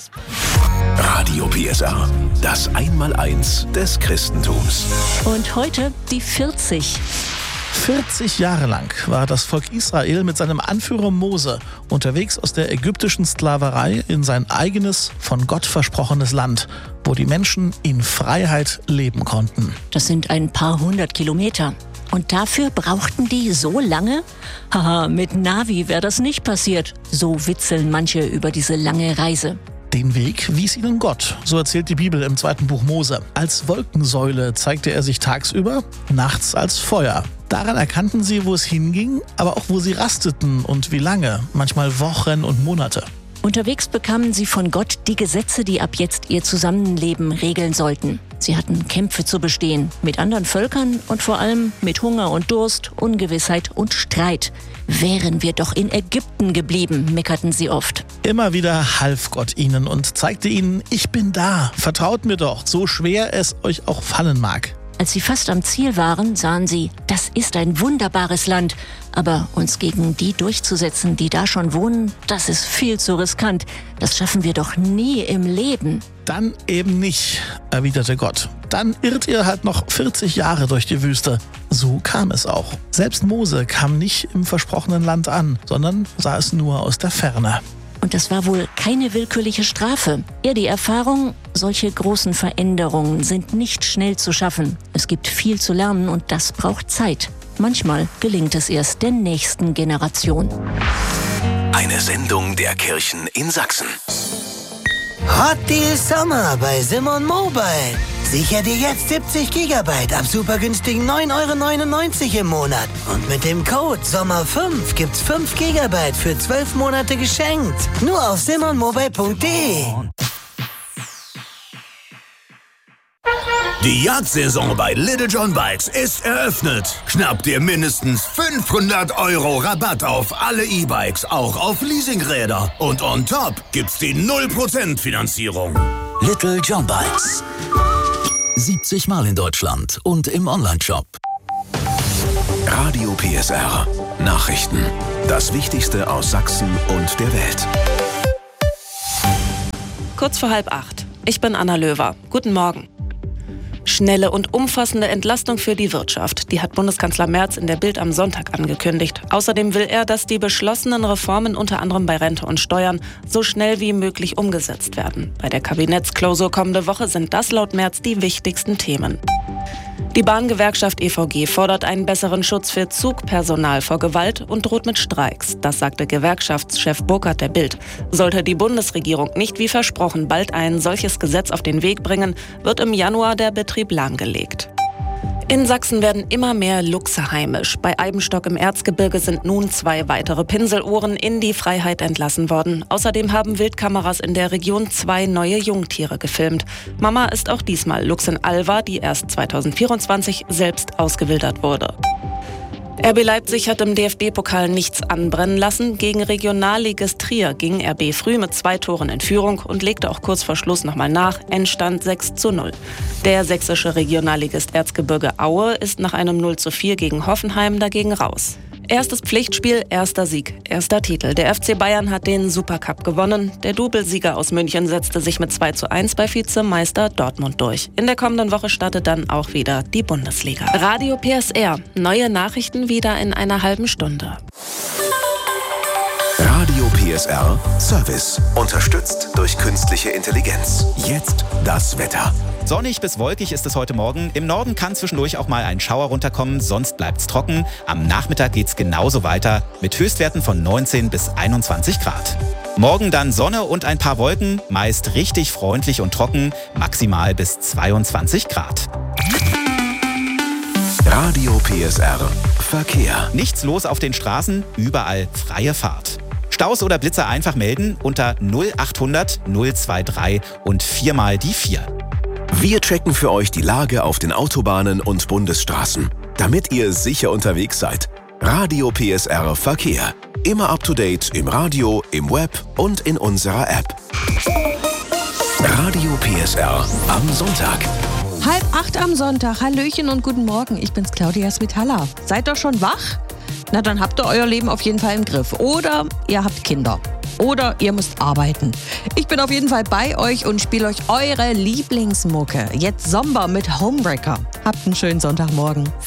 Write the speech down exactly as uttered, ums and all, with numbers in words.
Tschüss. Radio P S R, das Einmaleins des Christentums. Und heute die vierzig. vierzig Jahre lang war das Volk Israel mit seinem Anführer Mose unterwegs aus der ägyptischen Sklaverei in sein eigenes, von Gott versprochenes Land, wo die Menschen in Freiheit leben konnten. Das sind ein paar hundert Kilometer. Und dafür brauchten die so lange? Haha, mit Navi wäre das nicht passiert. So witzeln manche über diese lange Reise. Den Weg wies ihnen Gott, so erzählt die Bibel im zweiten Buch Mose. Als Wolkensäule zeigte er sich tagsüber, nachts als Feuer. Daran erkannten sie, wo es hinging, aber auch wo sie rasteten und wie lange, manchmal Wochen und Monate. Unterwegs bekamen sie von Gott die Gesetze, die ab jetzt ihr Zusammenleben regeln sollten. Sie hatten Kämpfe zu bestehen, mit anderen Völkern und vor allem mit Hunger und Durst, Ungewissheit und Streit. Wären wir doch in Ägypten geblieben, meckerten sie oft. Immer wieder half Gott ihnen und zeigte ihnen, ich bin da, vertraut mir doch, so schwer es euch auch fallen mag. Als sie fast am Ziel waren, sahen sie, das ist ein wunderbares Land. Aber uns gegen die durchzusetzen, die da schon wohnen, das ist viel zu riskant. Das schaffen wir doch nie im Leben. Dann eben nicht, erwiderte Gott. Dann irrt ihr halt noch vierzig Jahre durch die Wüste. So kam es auch. Selbst Mose kam nicht im versprochenen Land an, sondern sah es nur aus der Ferne. Und das war wohl keine willkürliche Strafe. Eher die Erfahrung, solche großen Veränderungen sind nicht schnell zu schaffen. Es gibt viel zu lernen und das braucht Zeit. Manchmal gelingt es erst der nächsten Generation. Eine Sendung der Kirchen in Sachsen. Hot Deal Sommer bei Simon Mobile. Sicher dir jetzt siebzig Gigabyte ab super günstigen neun Euro neunundneunzig im Monat. Und mit dem Code Sommer fünf gibt's fünf Gigabyte für zwölf Monate geschenkt. Nur auf simon mobile punkt de. Die Jagdsaison bei Little John Bikes ist eröffnet. Schnapp dir mindestens fünfhundert Euro Rabatt auf alle E-Bikes, auch auf Leasingräder. Und on top gibt's die null Prozent Finanzierung. Little John Bikes. siebzig Mal in Deutschland und im Onlineshop. Radio P S R. Nachrichten. Das Wichtigste aus Sachsen und der Welt. Kurz vor halb acht. Ich bin Anna Löwer. Guten Morgen. Schnelle und umfassende Entlastung für die Wirtschaft. Die hat Bundeskanzler Merz in der Bild am Sonntag angekündigt. Außerdem will er, dass die beschlossenen Reformen unter anderem bei Rente und Steuern so schnell wie möglich umgesetzt werden. Bei der Kabinettsklausur kommende Woche sind das laut Merz die wichtigsten Themen. Die Bahngewerkschaft E V G fordert einen besseren Schutz für Zugpersonal vor Gewalt und droht mit Streiks. Das sagte Gewerkschaftschef Burkhardt der Bild. Sollte die Bundesregierung nicht wie versprochen bald ein solches Gesetz auf den Weg bringen, wird im Januar der Betrieb lahmgelegt. In Sachsen werden immer mehr Luchse heimisch. Bei Eibenstock im Erzgebirge sind nun zwei weitere Pinselohren in die Freiheit entlassen worden. Außerdem haben Wildkameras in der Region zwei neue Jungtiere gefilmt. Mama ist auch diesmal Luchsin Alva, die erst zweitausendvierundzwanzig selbst ausgewildert wurde. R B Leipzig hat im D F B-Pokal nichts anbrennen lassen. Gegen Regionalligist Trier ging R B früh mit zwei Toren in Führung und legte auch kurz vor Schluss nochmal nach. Endstand sechs zu null. Der sächsische Regionalligist Erzgebirge Aue ist nach einem null zu vier gegen Hoffenheim dagegen raus. Erstes Pflichtspiel, erster Sieg, erster Titel. Der F C Bayern hat den Supercup gewonnen. Der Doublesieger aus München setzte sich mit zwei zu eins bei Vizemeister Dortmund durch. In der kommenden Woche startet dann auch wieder die Bundesliga. Radio P S R. Neue Nachrichten wieder in einer halben Stunde. Radio P S R Service. Unterstützt durch künstliche Intelligenz. Jetzt das Wetter. Sonnig bis wolkig ist es heute Morgen. Im Norden kann zwischendurch auch mal ein Schauer runterkommen, sonst bleibt's trocken. Am Nachmittag geht's genauso weiter mit Höchstwerten von neunzehn bis einundzwanzig Grad. Morgen dann Sonne und ein paar Wolken, meist richtig freundlich und trocken, maximal bis zweiundzwanzig Grad. Radio P S R Verkehr. Nichts los auf den Straßen, überall freie Fahrt. Staus oder Blitzer einfach melden unter null achthundert null dreiundzwanzig und viermal die vier. Wir checken für euch die Lage auf den Autobahnen und Bundesstraßen, damit ihr sicher unterwegs seid. Radio P S R Verkehr. Immer up to date im Radio, im Web und in unserer App. Radio P S R am Sonntag. Halb acht am Sonntag. Hallöchen und guten Morgen. Ich bin's, Claudia Svitala. Seid doch schon wach? Na, dann habt ihr euer Leben auf jeden Fall im Griff. Oder ihr habt Kinder. oder ihr müsst arbeiten. Ich bin auf jeden Fall bei euch und spiele euch eure Lieblingsmucke. Jetzt Sommer mit Homebreaker. Habt einen schönen Sonntagmorgen.